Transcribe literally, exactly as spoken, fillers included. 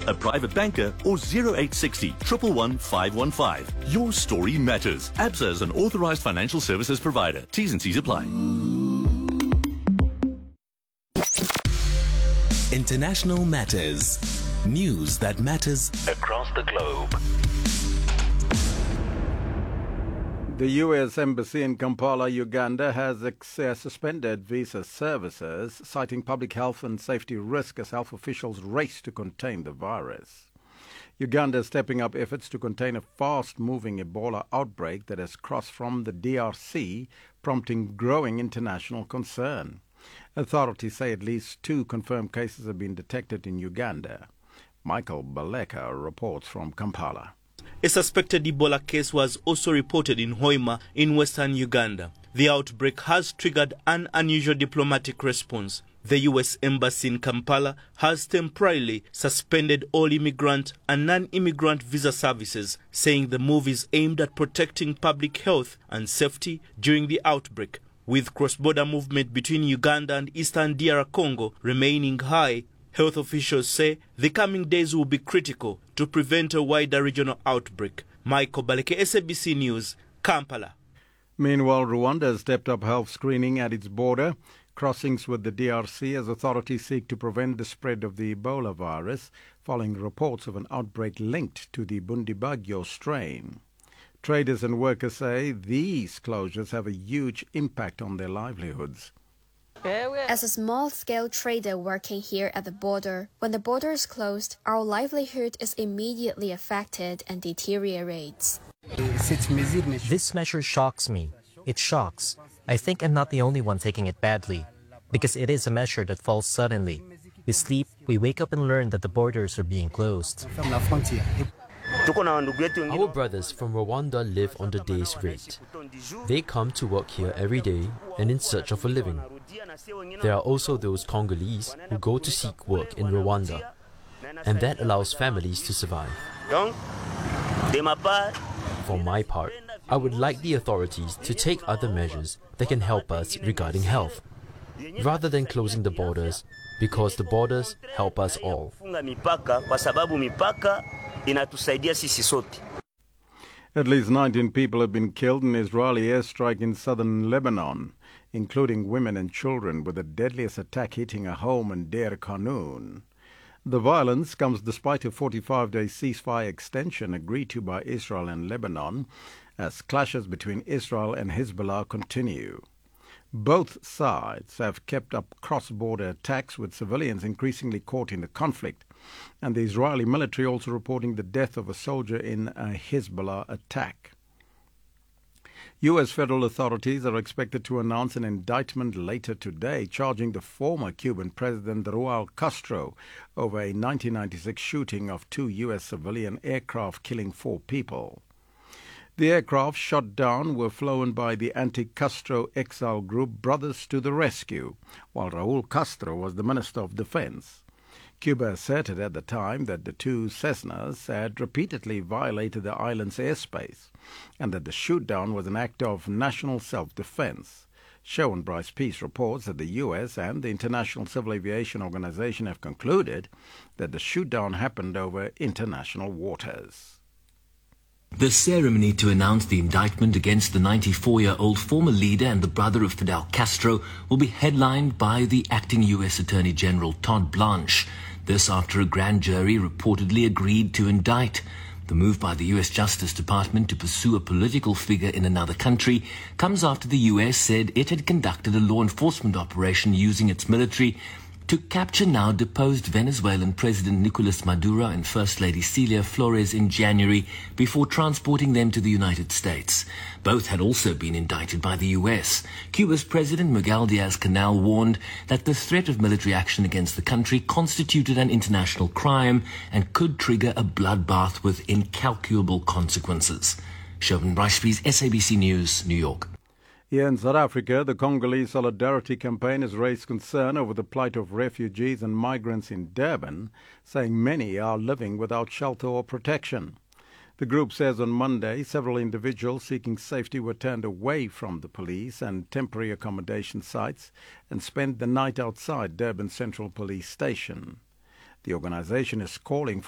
a private banker, or zero eight six zero, one one one, five one five. Your story matters. ABSA is an authorized financial services provider. T's and C's apply. International Matters. News that matters across the globe. The U S Embassy in Kampala, Uganda, has ex- uh, suspended visa services, citing public health and safety risk as health officials race to contain the virus. Uganda is stepping up efforts to contain a fast-moving Ebola outbreak that has crossed from the D R C, prompting growing international concern. Authorities say at least two confirmed cases have been detected in Uganda. Michael Baleka reports from Kampala. A suspected Ebola case was also reported in Hoima in western Uganda. The outbreak has triggered an unusual diplomatic response. The U S Embassy in Kampala has temporarily suspended all immigrant and non-immigrant visa services, saying the move is aimed at protecting public health and safety during the outbreak. With cross-border movement between Uganda and eastern D R Congo remaining high, health officials say the coming days will be critical to prevent a wider regional outbreak. Michael Baleke, S A B C News, Kampala. Meanwhile, Rwanda has stepped up health screening at its border crossings with the D R C as authorities seek to prevent the spread of the Ebola virus following reports of an outbreak linked to the Bundibagyo strain. Traders and workers say these closures have a huge impact on their livelihoods. As a small-scale trader working here at the border, when the border is closed, our livelihood is immediately affected and deteriorates. This measure shocks me. It shocks. I think I'm not the only one taking it badly, because it is a measure that falls suddenly. We sleep, we wake up and learn that the borders are being closed. Our brothers from Rwanda live on the day's rate. They come to work here every day and in search of a living. There are also those Congolese who go to seek work in Rwanda, and that allows families to survive. For my part, I would like the authorities to take other measures that can help us regarding health, rather than closing the borders, because the borders help us all. At least nineteen people have been killed in an Israeli airstrike in southern Lebanon, including women and children, with the deadliest attack hitting a home in Deir Kanoun. The violence comes despite a forty-five day ceasefire extension agreed to by Israel and Lebanon, as clashes between Israel and Hezbollah continue. Both sides have kept up cross-border attacks, with civilians increasingly caught in the conflict, and the Israeli military also reporting the death of a soldier in a Hezbollah attack. U S federal authorities are expected to announce an indictment later today charging the former Cuban president Raul Castro over a nineteen ninety-six shooting of two U S civilian aircraft killing four people. The aircraft shot down were flown by the anti-Castro exile group Brothers to the Rescue, while Raul Castro was the Minister of Defense. Cuba asserted at the time that the two Cessnas had repeatedly violated the island's airspace and that the shoot-down was an act of national self-defense. Sharon Bryce Peace reports that the U S and the International Civil Aviation Organization have concluded that the shoot-down happened over international waters. The ceremony to announce the indictment against the ninety-four-year-old former leader and the brother of Fidel Castro will be headlined by the acting U S Attorney General Todd Blanche. This after a grand jury reportedly agreed to indict. The move by the U S Justice Department to pursue a political figure in another country comes after the U S said it had conducted a law enforcement operation using its military to capture now deposed Venezuelan President Nicolas Maduro and First Lady Celia Flores in January before transporting them to the United States. Both had also been indicted by the U S. Cuba's President Miguel Diaz-Canel warned that the threat of military action against the country constituted an international crime and could trigger a bloodbath with incalculable consequences. Chauvin Bryce-Pease, S A B C News, New York. Here in South Africa, the Congolese Solidarity Campaign has raised concern over the plight of refugees and migrants in Durban, saying many are living without shelter or protection. The group says on Monday several individuals seeking safety were turned away from the police and temporary accommodation sites and spent the night outside Durban Central Police Station. The organization is calling